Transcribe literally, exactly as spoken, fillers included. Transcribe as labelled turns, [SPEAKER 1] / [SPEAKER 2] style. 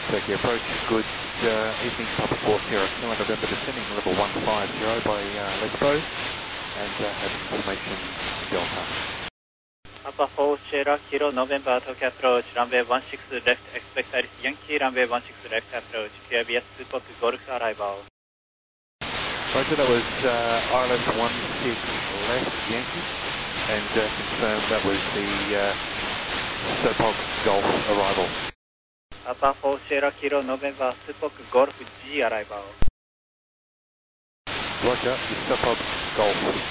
[SPEAKER 1] Turkey approach, good uh, evening, Papa four Sierra Kilo November descending level one five zero by uh, Lesbo, and uh, have information Delta.
[SPEAKER 2] Papa four Sierra Kilo November Tokyo approach, runway one six left, expect Iris Yankee, runway one six left approach, Q I B S Super Golf arrival.
[SPEAKER 1] Roger, that was uh, R L S one six left Yankee, and uh, confirmed that was the uh, Super Golf arrival.
[SPEAKER 2] Papa four Sierra Kilo November Super Golf G arrival.
[SPEAKER 1] Roger, Super Golf.